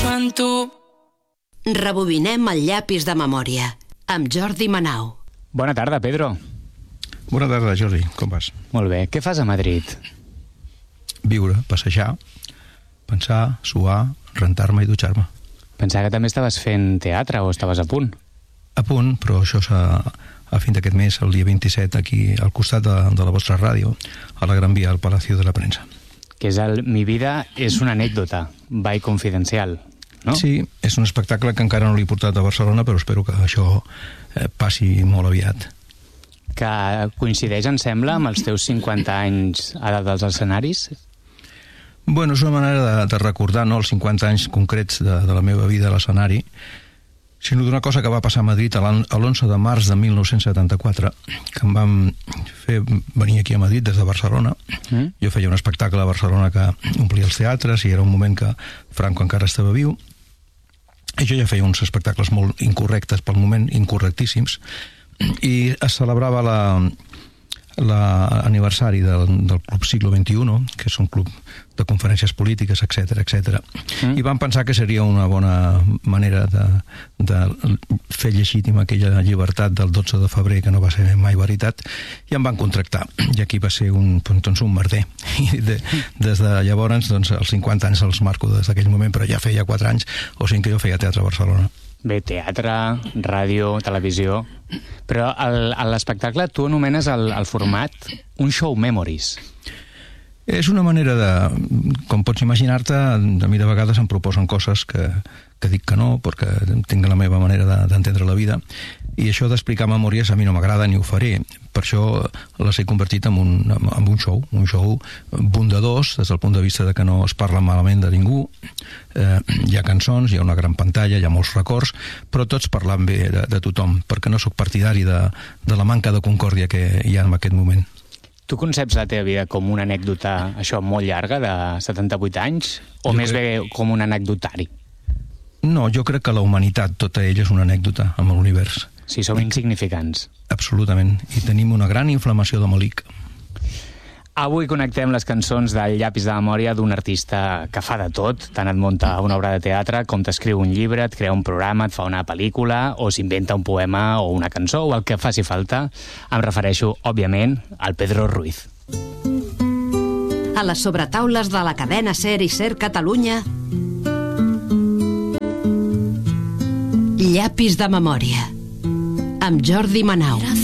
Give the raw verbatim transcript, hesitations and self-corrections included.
en tu. Rebobinem el llapis de memòria amb Jordi Manau. Bona tarda, Pedro. Bona tarda, Jordi. Com vas? Molt bé. Què fas a Madrid? Viure, passejar, pensar, suar, rentar-me i dutxar-me. Pensava que també estaves fent teatre o estaves a punt. A punt, però això s'ha... a fin d'aquest mes, el dia vint-i-set, aquí al costat de, de la vostra ràdio, a la Gran Via, al Palacio de la Prensa. Que és el Mi vida és una anècdota, by confidencial, no? Sí, és un espectacle que encara no l'he portat a Barcelona, però espero que això eh, passi molt aviat. Que coincideix, em sembla, amb els teus cinquanta anys a dalt dels escenaris? Bueno, és una manera de, de recordar, no?, els cinquanta anys concrets de, de la meva vida a l'escenari, sinó d'una cosa que va passar a Madrid l'onze de març de mil nou-cents setanta-quatre, que em van fer venir aquí a Madrid des de Barcelona. Mm. Jo feia un espectacle a Barcelona que omplia els teatres i era un moment que Franco encara estava viu, i jo ja feia uns espectacles molt incorrectes pel moment, incorrectíssims, i es celebrava la l'aniversari del, del Club Siglo veintiuno, que és un club de conferències polítiques, etcètera, etcètera. Mm. I van pensar que seria una bona manera de, de fer llegítima aquella llibertat del dotze de febrer, que no va ser mai veritat, i em van contractar. I aquí va ser un, doncs, un merder. I de, des de llavors, doncs, els cinquanta anys els marco des d'aquell moment, però ja feia quatre anys, o sigui que jo feia teatre a Barcelona. Bé, teatre, ràdio, televisió... Però a l'espectacle tu anomenes el, el format un show memories. És una manera de... Com pots imaginar-te, a mi de vegades em proposen coses que, que dic que no, perquè tinc la meva manera d'entendre la vida, i això d'explicar memòries a mi no m'agrada ni ho faré. Per això les he convertit en un, en un show, un show bondadós, des del punt de vista de que no es parla malament de ningú. Eh, hi ha cançons, hi ha una gran pantalla, hi ha molts records, però tots parlant bé de, de tothom, perquè no sóc partidari de, de la manca de concòrdia que hi ha en aquest moment. Tu conceps la teva vida com una anècdota, això, molt llarga, de setanta-vuit anys, o jo més crec... bé com un anecdotari? No, jo crec que la humanitat, tota ella, és una anècdota amb l'univers. Sí, som insignificants. Absolutament. I tenim una gran inflamació de malic. Avui connectem les cançons del llapis de memòria d'un artista que fa de tot. Tant et munta una obra de teatre, com t'escriu un llibre, et crea un programa, et fa una pel·lícula, o s'inventa un poema o una cançó, o el que faci falta. Em refereixo, òbviament, al Pedro Ruiz. A les sobretaules de la cadena SER i SER Catalunya, Llapis de memòria, amb Jordi Manau.